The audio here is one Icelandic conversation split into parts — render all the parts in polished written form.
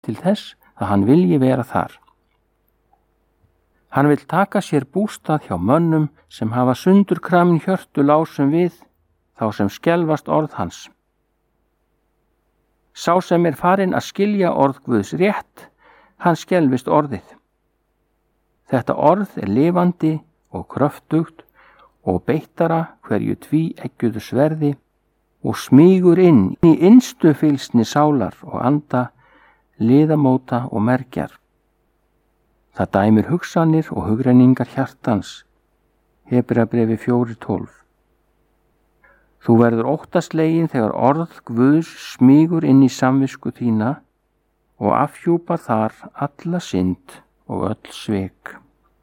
til þess að hann vilji vera þar. Hann vill taka sér bústað hjá mönnum sem hafa sundurkramin hjörtu lásum við, þá sem skelfast orð hans. Sá sem farinn að skilja orð Guðs rétt, hann skelfist orðið. Þetta orð lifandi og kröftugt og beittara hverju tvíeggjuðu sverði og smýgur inn í innstu fylgsni sálar og anda, liðamóta og mergjar. Það dæmir hugsanir og hugrenningar hjartans. Hebreabréfi 4:12. Þú verður óttaslegin þegar orð Guðs smýgur inn í samvisku þína og afhjúpar þar alla synd og öll svik.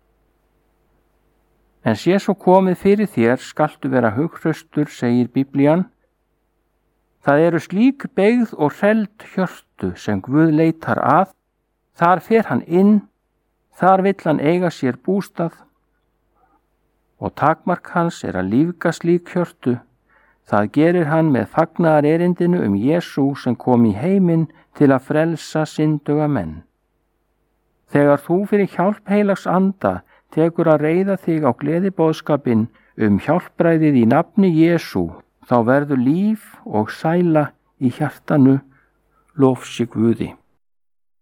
En sé svo komið fyrir þér skaltu vera hughröstur, segir Biblían. Það eru slík beygð og hreld hjörtu sem Guð leitar að. Þar fer hann inn, þar vill hann eiga sér bústað og takmark hans að lífga slík hjörtu. Það gerir hann með fagnaðar erindinu Jesú sem kom í heiminn til að frelsa synduga menn. Þegar þú fyrir hjálp heilags anda tekur að reiða þig á gleðiboðskapinn hjálpræðið í nafni Jesú, þá verður líf og sæla í hjartanu, lof sé Guði.